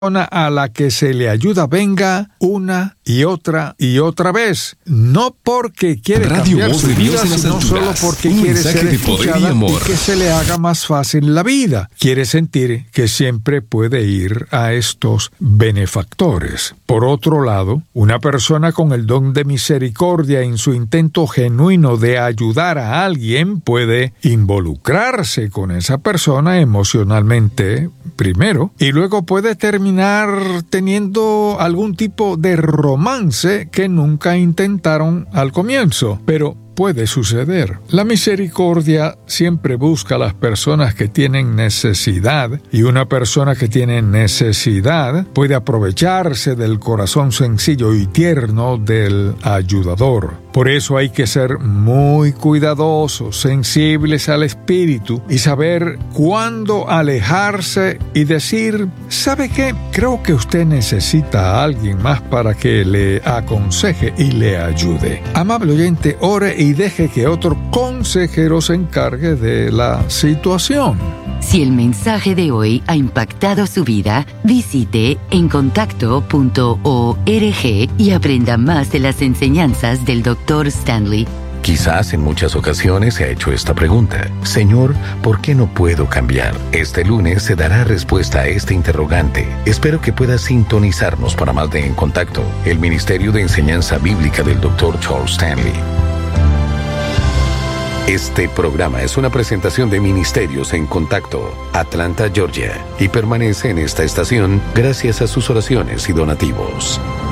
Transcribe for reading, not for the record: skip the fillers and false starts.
a la que se le ayuda venga una y otra vez, no porque quiere cambiar su vida, sino solo porque quiere ser escuchada y que se le haga más fácil la vida. Quiere sentir que siempre puede ir a estos benefactores. Por otro lado, una persona con el don de misericordia en su intento genuino de ayudar a alguien puede involucrarse con esa persona emocionalmente primero y luego puede terminar teniendo algún tipo de romance que nunca intentaron al comienzo, pero puede suceder. La misericordia siempre busca a las personas que tienen necesidad, y una persona que tiene necesidad puede aprovecharse del corazón sencillo y tierno del ayudador. Por eso hay que ser muy cuidadosos, sensibles al espíritu y saber cuándo alejarse y decir: ¿sabe qué? Creo que usted necesita a alguien más para que le aconseje y le ayude. Amable oyente, ore y deje que otro consejero se encargue de la situación. Si el mensaje de hoy ha impactado su vida, visite encontacto.org y aprenda más de las enseñanzas del Dr. Stanley. Quizás en muchas ocasiones se ha hecho esta pregunta: Señor, ¿por qué no puedo cambiar? Este lunes se dará respuesta a este interrogante. Espero que puedas sintonizarnos para más de En Contacto, el Ministerio de Enseñanza Bíblica del Dr. Charles Stanley. Este programa es una presentación de Ministerios en Contacto, Atlanta, Georgia, y permanece en esta estación gracias a sus oraciones y donativos.